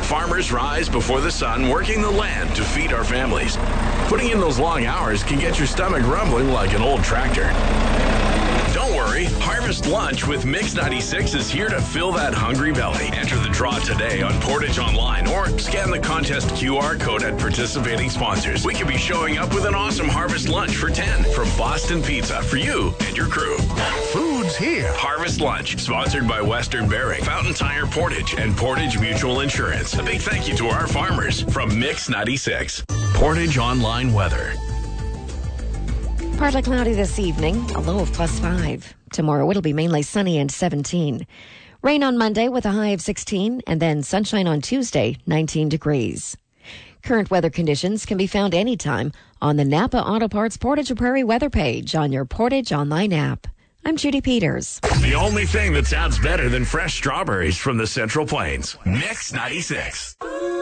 Farmers rise before the sun, working the land to feed our families. Putting in those long hours can get your stomach rumbling like an old tractor. Don't worry, Harvest Lunch with Mix 96 is here to fill that hungry belly. Enter the draw today on Portage Online or scan the contest QR code at participating sponsors. We could be showing up with an awesome Harvest Lunch for 10 from Boston Pizza for you and your crew. Food's here. Harvest Lunch, sponsored by Western Bearing, Fountain Tire Portage, and Portage Mutual Insurance. A big thank you to our farmers from Mix 96. Portage Online weather. Partly cloudy this evening, a low of +5. Tomorrow it'll be mainly sunny and 17. Rain on Monday with a high of 16, and then sunshine on Tuesday, 19 degrees. Current weather conditions can be found anytime on the Napa Auto Parts Portage Prairie weather page on your Portage Online app. I'm Judy Peters. The only thing that sounds better than fresh strawberries from the Central Plains. Mix 96.